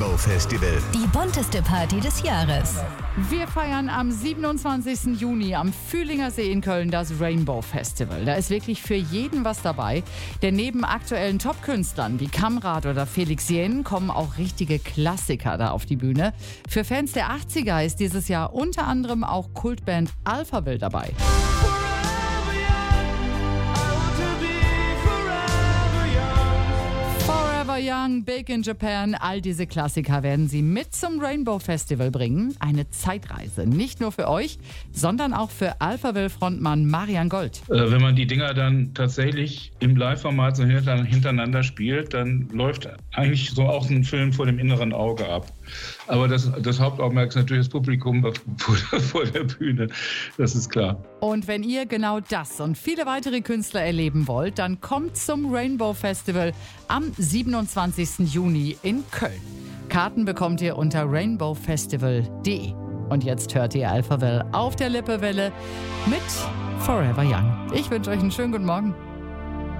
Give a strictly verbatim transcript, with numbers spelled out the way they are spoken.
Rainbow Festival. Die bunteste Party des Jahres. Wir feiern am siebenundzwanzigsten Juni am Fühlinger See in Köln das Rainbow Festival. Da ist wirklich für jeden was dabei. Denn neben aktuellen Top-Künstlern wie Kamrat oder Felix Jähn kommen auch richtige Klassiker da auf die Bühne. Für Fans der achtziger ist dieses Jahr unter anderem auch Kultband Alphaville dabei. Young, Big in Japan, all diese Klassiker werden sie mit zum Rainbow Festival bringen. Eine Zeitreise, nicht nur für euch, sondern auch für Alphaville-Frontmann Marian Gold. Äh, wenn man die Dinger dann tatsächlich im Live-Format so hintereinander spielt, dann läuft eigentlich so auch ein Film vor dem inneren Auge ab. Aber das, das Hauptaugenmerk ist natürlich das Publikum vor, vor der Bühne, das ist klar. Und wenn ihr genau das und viele weitere Künstler erleben wollt, dann kommt zum Rainbow Festival am siebenundzwanzigsten Juni in Köln. Karten bekommt ihr unter rainbow festival punkt de. Und jetzt hört ihr Alphaville auf der Lippewelle mit Forever Young. Ich wünsche euch einen schönen guten Morgen.